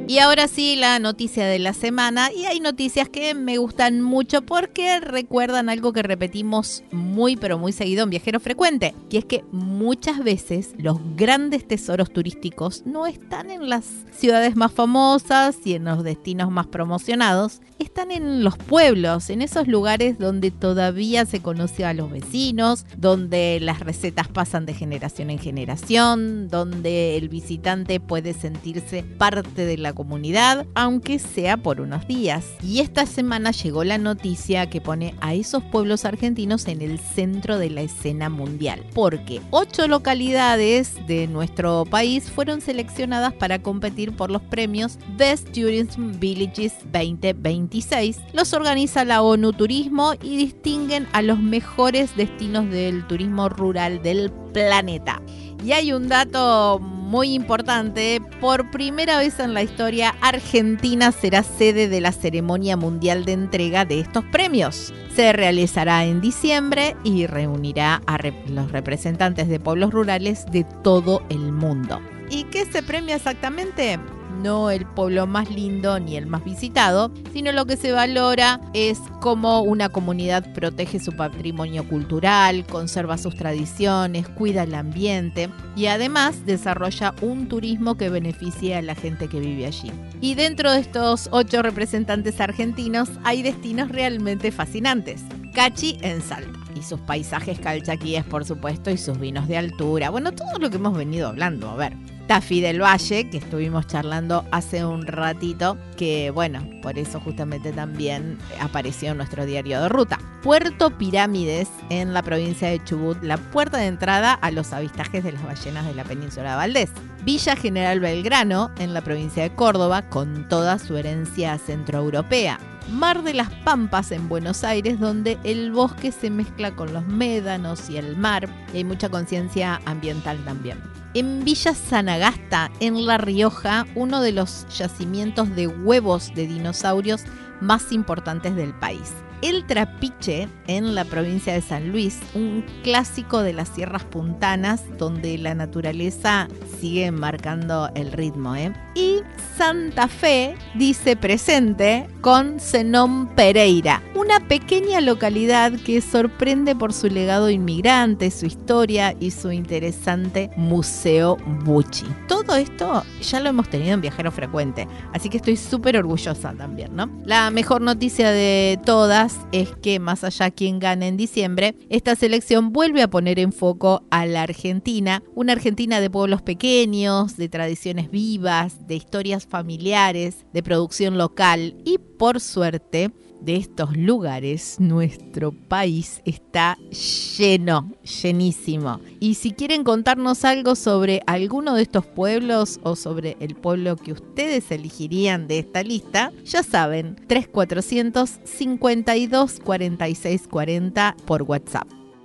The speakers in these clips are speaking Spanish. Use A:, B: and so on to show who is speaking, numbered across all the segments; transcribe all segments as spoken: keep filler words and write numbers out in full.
A: Y ahora sí, la noticia de la semana. Y hay noticias que me gustan mucho porque recuerdan algo que repetimos muy pero muy seguido en Viajero Frecuente. Y es que muchas veces los grandes tesoros turísticos no están en las ciudades más famosas y en los destinos más promocionados. Están en los pueblos, en esos lugares donde todavía se conoce a los vecinos, donde las recetas pasan de generación en generación, donde el visitante puede sentirse parte de la comunidad, aunque sea por unos días. Y esta semana llegó la noticia que pone a esos pueblos argentinos en el centro de la escena mundial, porque ocho localidades de nuestro país fueron seleccionadas para competir por los premios Best Tourism Villages veinte veintiséis. Los organiza la ONU Turismo y distinguen a los mejores destinos del turismo rural del planeta. Y hay un dato muy importante: por primera vez en la historia, Argentina será sede de la ceremonia mundial de entrega de estos premios. Se realizará en diciembre y reunirá a rep- los representantes de pueblos rurales de todo el mundo. ¿Y qué se premia exactamente? No el pueblo más lindo ni el más visitado, sino lo que se valora es cómo una comunidad protege su patrimonio cultural, conserva sus tradiciones, cuida el ambiente y además desarrolla un turismo que beneficie a la gente que vive allí. Y dentro de estos ocho representantes argentinos hay destinos realmente fascinantes. Cachi en Salta y sus paisajes calchaquíes, por supuesto, y sus vinos de altura. Bueno, todo lo que hemos venido hablando, a ver. Tafí del Valle, que estuvimos charlando hace un ratito, que bueno, por eso justamente también apareció en nuestro diario de ruta. Puerto Pirámides, en la provincia de Chubut, la puerta de entrada a los avistajes de las ballenas de la península de Valdés. Villa General Belgrano, en la provincia de Córdoba, con toda su herencia centroeuropea. Mar de las Pampas en Buenos Aires, donde el bosque se mezcla con los médanos y el mar, y hay mucha conciencia ambiental también. En Villa Sanagasta, en La Rioja, uno de los yacimientos de huevos de dinosaurios más importantes del país. El Trapiche, en la provincia de San Luis, un clásico de las sierras puntanas donde la naturaleza sigue marcando el ritmo, ¿eh? Y Santa Fe dice presente con Zenón Pereira, una pequeña localidad que sorprende por su legado inmigrante, su historia y su interesante museo Bucci. Todo esto ya lo hemos tenido en Viajero Frecuente, así que estoy súper orgullosa también, ¿no? La mejor noticia de todas es que más allá quien gane en diciembre, esta selección vuelve a poner en foco a la Argentina, una Argentina de pueblos pequeños, de tradiciones vivas, de historias familiares, de producción local y por suerte de estos lugares, nuestro país está lleno, llenísimo. Y si quieren contarnos algo sobre alguno de estos pueblos o sobre el pueblo que ustedes elegirían de esta lista, ya saben, tres mil cuatrocientos cincuenta y dos cuarenta y seis cuarenta por WhatsApp.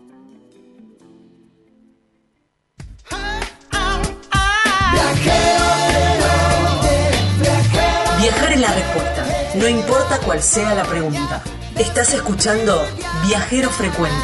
B: Viajar es la respuesta, no importa cuál sea la pregunta. Estás escuchando Viajero Frecuente.